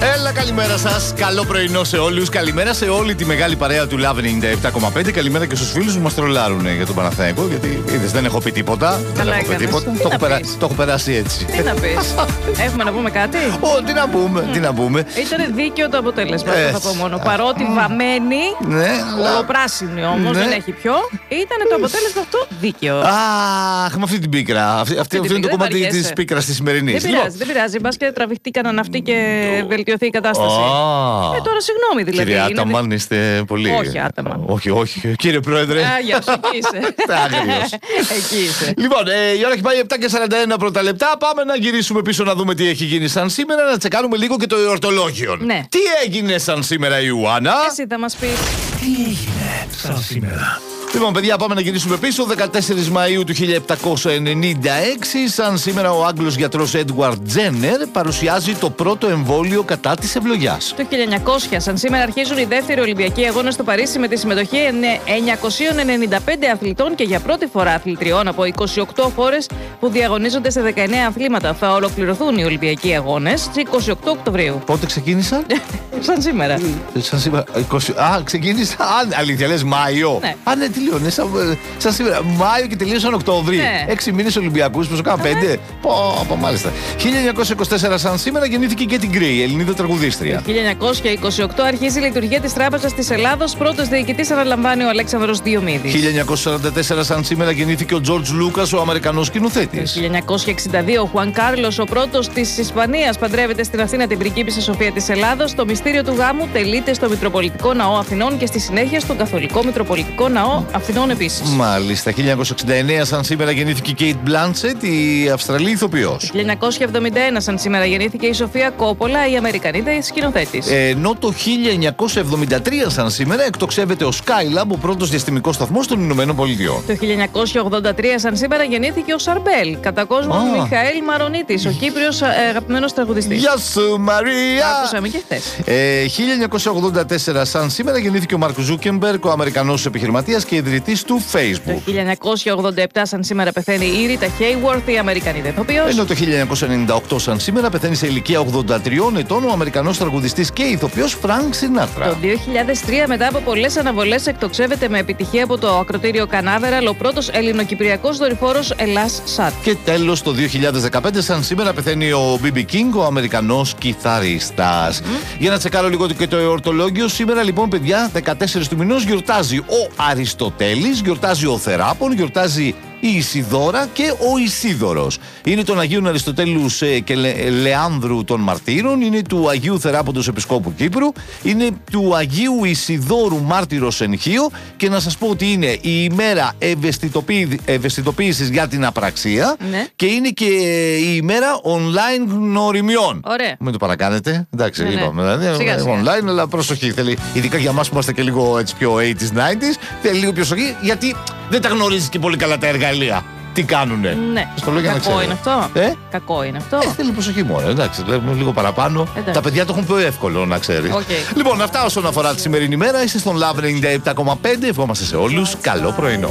Έλα, καλημέρα σας. Καλό πρωινό σε όλους. Καλημέρα σε όλη τη μεγάλη παρέα του Love 97,5. Καλημέρα και στους φίλους που μας τρολάρουν για τον Παναθηναϊκό. Γιατί είδες, δεν έχω πει τίποτα. Καλά, δεν έχω πει τίποτα. Το έχω περάσει έτσι. Τι να πεις. Έχουμε να πούμε κάτι. Τι να πούμε, τι να πούμε. Ήταν δίκαιο το αποτέλεσμα. Αυτό θα πω μόνο. Παρότι βαμμένη, κολοπράσινη όμως, δεν έχει πιο. Ήταν το αποτέλεσμα αυτό δίκαιο. Αχ, με αυτή την πίκρα. Αυτό είναι το κομμάτι της πίκρας της σημερινής. Δεν πειράζει. Μπας και τραβηχτήκαν αυτοί και βελτιωθεί η κατάσταση. Τώρα συγγνώμη δηλαδή. Κύριε Άταμαν, είστε πολύ. Όχι, Άταμαν. Όχι. Κύριε Πρόεδρε. Γεια σου, εκεί είσαι. Άγριος. Εκεί είσαι. Λοιπόν, η ώρα έχει πάει 7:41 πρώτα λεπτά. Πάμε να γυρίσουμε πίσω να δούμε τι έχει γίνει σαν σήμερα. Να τσεκάρουμε λίγο και το εορτολόγιο. Ναι. Τι έγινε σαν σήμερα, Ιωάννα? Εσύ θα μας πεις. Τι έγινε σαν σήμερα? Λοιπόν, παιδιά, πάμε να γυρίσουμε πίσω. 14 Μαΐου του 1796, σαν σήμερα, ο Άγγλος γιατρός Έντουαρντ Τζένερ παρουσιάζει το πρώτο εμβόλιο κατά της ευλογιάς. Το 1900, σαν σήμερα, αρχίζουν οι δεύτεροι Ολυμπιακοί Αγώνες στο Παρίσι με τη συμμετοχή 995 αθλητών και για πρώτη φορά αθλητριών από 28 χώρες που διαγωνίζονται σε 19 αθλήματα. Θα ολοκληρωθούν οι Ολυμπιακοί Αγώνες στις 28 Οκτωβρίου. Πότε ξεκίνησαν? Σαν σήμερα. Σαν σήμερα. Ξεκίνησαν. Αλήθεια, λες Μάιο. Ναι. Ναι, τελείωνε. Σαν σήμερα. Μάιο και τελείωσαν Οκτώβριο. Ναι. 6 μήνες Ολυμπιακούς, πόσο κάνα 5. Πω, μάλιστα. 1924, σαν σήμερα, γεννήθηκε και την Γκρέι, η Ελληνίδα τραγουδίστρια. 1928 αρχίζει η λειτουργία της Τράπεζας της Ελλάδος. Πρώτος διοικητής αναλαμβάνει ο Αλέξανδρος Διομήδης. 1944, σαν σήμερα, γεννήθηκε ο Τζορτζ Λούκας, ο Αμερικανός σκηνοθέτης. 1962, ο Χουάν Κάρλος, ο πρώτος της Ισπανίας, παντρεύεται στην Αθήνα την πριγκίπισσα Σοφία της Ελλάδος. Το μυστήριο του γάμου τελείται στο Μητροπολιτικό Ναό Αθηνών και στη συνέχεια στον Καθολικό Μητροπολιτικό Ναό Αθηνών επίσης. Μάλιστα. 1969, σαν σήμερα, γεννήθηκε η Κέιτ Μπλάντσετ, η Αυστραλή ηθοποιός. 1971, σαν σήμερα, γεννήθηκε η Σοφία Κόπολα, η Αμερικανίδα σκηνοθέτης. Ενώ το 1973, σαν σήμερα, εκτοξεύεται ο Skylab, ο πρώτος διαστημικός σταθμός των Ηνωμένων Πολιτειών. Το 1983, σαν σήμερα, γεννήθηκε ο Σαρμπέλ, κατά κόσμο Μιχαήλ Μαρονίτης, ο Κύπριος αγαπημένος τραγουδιστής. Γεια σου, Μαρία! Άκουσαμε και χθες. 1984, σαν σήμερα, γεννήθηκε ο Μαρκ Ζούκεμπεργκ, ο Αμερικανός επιχειρηματίας και ιδρυτής του Facebook. Το 1987, σαν σήμερα, πεθαίνει η Ρίτα Χέιουαρθ, η Αμερικανίδα ηθοποιός. Ενώ το 1998, σαν σήμερα, πεθαίνει σε ηλικία 83 ετών ο Αμερικανός τραγουδιστής και ηθοποιός Φρανκ Σινάτρα. Το 2003, μετά από πολλές αναβολές, εκτοξεύεται με επιτυχία από το ακροτήριο Κανάβεραλ ο πρώτος ελληνοκυπριακός δορυφόρος Ελλάς ΣΑΤ. Και τέλος, το 2015, σαν σήμερα, πεθαίνει ο BB King, ο Αμερικανός κιθαρίστας. Για να τσεκάρω λίγο και το εορτολόγιο. Σήμερα, λοιπόν, παιδιά, 14 του μηνός γιορτάζει ο Αριστοτέλης, γιορτάζει ο Θεράπων, γιορτάζει η Ισιδώρα και ο Ισίδωρος. Είναι των Αγίων Αριστοτέλους και Λεάνδρου των Μαρτύρων, είναι του Αγίου Θεράποντος Επισκόπου Κύπρου, είναι του Αγίου Ισιδώρου Μάρτυρος εν Χίο, και να σας πω ότι είναι η ημέρα ευαισθητοποίησης για την απραξία, ναι, και είναι και η ημέρα online γνωριμιών. Ωραία. Μην το παρακάνετε. Εντάξει, ναι, είπαμε. Δηλαδή, σιγά. Online, αλλά προσοχή. Θέλει, ειδικά για εμάς που είμαστε και λίγο έτσι πιο 80s, 90s, θέλει λίγο προσοχή, γιατί δεν τα γνωρίζεις και πολύ καλά τα εργαλεία. Τι κάνουνε. Ναι. Κακό είναι αυτό. Κακό είναι αυτό. Θέλει προσοχή μόνο. Εντάξει, λέμε λίγο παραπάνω. Εντάξει. Τα παιδιά το έχουν πιο εύκολο, να ξέρεις. Okay. Λοιπόν, αυτά όσον αφορά τη σημερινή μέρα. Είστε στον Love 97,5. Ευχόμαστε σε όλους καλό πρωινό.